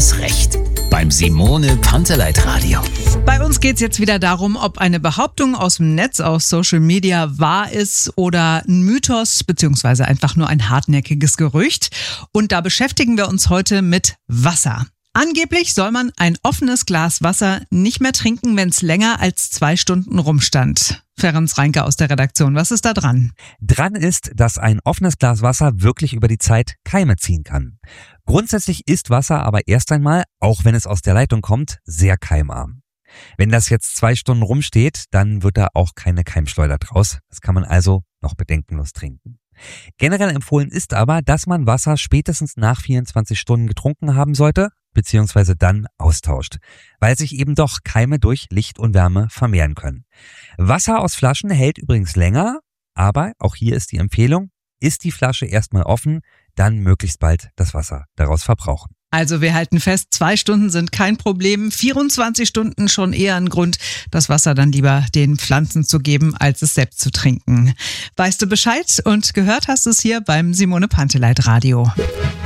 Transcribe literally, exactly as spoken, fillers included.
gutes Recht. Beim Simone Panteleit Radio. Bei uns geht es jetzt wieder darum, ob eine Behauptung aus dem Netz, aus Social Media wahr ist oder ein Mythos beziehungsweise einfach nur ein hartnäckiges Gerücht. Und da beschäftigen wir uns heute mit Wasser. Angeblich soll man ein offenes Glas Wasser nicht mehr trinken, wenn es länger als zwei Stunden rumstand. Ferenc Reinke aus der Redaktion, was ist da dran? Dran ist, dass ein offenes Glas Wasser wirklich über die Zeit Keime ziehen kann. Grundsätzlich ist Wasser aber erst einmal, auch wenn es aus der Leitung kommt, sehr keimarm. Wenn das jetzt zwei Stunden rumsteht, dann wird da auch keine Keimschleuder draus. Das kann man also noch bedenkenlos trinken. Generell empfohlen ist aber, dass man Wasser spätestens nach vierundzwanzig Stunden getrunken haben sollte, beziehungsweise dann austauscht, weil sich eben doch Keime durch Licht und Wärme vermehren können. Wasser aus Flaschen hält übrigens länger, aber auch hier ist die Empfehlung, ist die Flasche erstmal offen, dann möglichst bald das Wasser daraus verbrauchen. Also wir halten fest, zwei Stunden sind kein Problem, vierundzwanzig Stunden schon eher ein Grund, das Wasser dann lieber den Pflanzen zu geben, als es selbst zu trinken. Weißt du Bescheid und gehört hast du es hier beim Simone Panteleit Radio.